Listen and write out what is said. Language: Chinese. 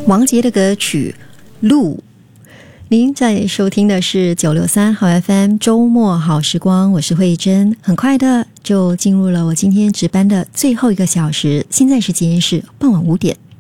王杰的歌曲《路》。您在收听的是963好 FM 周末好时光，我是慧珍。很快的就进入了我今天值班的最后一个小时，现在时间是傍晚5点。